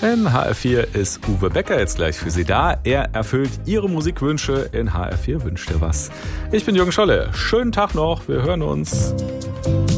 In HR4 ist Uwe Becker jetzt gleich für Sie da. Er erfüllt Ihre Musikwünsche in HR4 Wünscht dir was. Ich bin Jürgen Scholle. Schönen Tag noch. Wir hören uns.